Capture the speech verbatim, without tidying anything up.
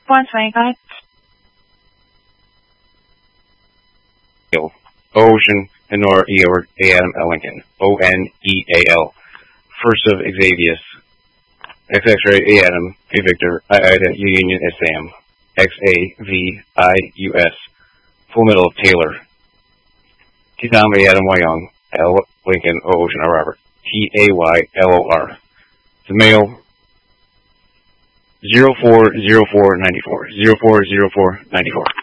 one twenty-five. Ocean, Honor, Eeyore, A. Adam, L. Lincoln. O N E A L. First of Xavius. X X-ray, A. Adam, A. Victor, I. Ida, U. Union, S. Sam. X. A. V. I. U. S. Full Metal, Taylor. T. Tom, A. Adam, Y. Young. L. Lincoln, O. Ocean, R. Robert. T. A. Y. L. O. R. The male. zero four zero four ninety four. zero four zero four ninety four.